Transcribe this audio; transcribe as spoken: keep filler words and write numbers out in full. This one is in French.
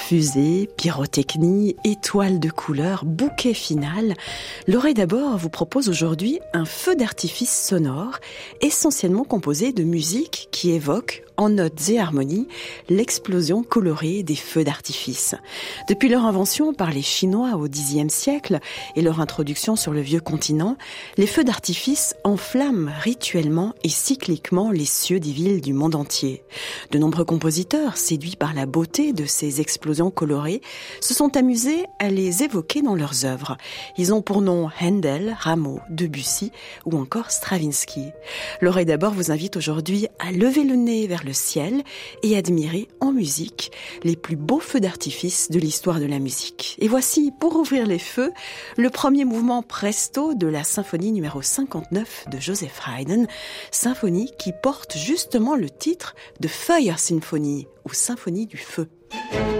Fusées, pyrotechnie, étoiles de couleurs, bouquet final, l'oreille d'abord vous propose aujourd'hui un feu d'artifice sonore, essentiellement composé de musique qui évoque, en notes et harmonies, l'explosion colorée des feux d'artifice. Depuis leur invention par les Chinois au dixième siècle et leur introduction sur le vieux continent, les feux d'artifice enflamment rituellement et cycliquement les cieux des villes du monde entier. De nombreux compositeurs, séduits par la beauté de ces explosions colorées, se sont amusés à les évoquer dans leurs œuvres. Ils ont pour nom Handel, Rameau, Debussy ou encore Stravinsky. L'oreille d'abord vous invite aujourd'hui à lever le nez vers le ciel et admirer en musique les plus beaux feux d'artifice de l'histoire de la musique. Et voici, pour ouvrir les feux, le premier mouvement presto de la symphonie numéro cinquante-neuf de Joseph Haydn, symphonie qui porte justement le titre de Fire Symphony ou Symphonie du feu.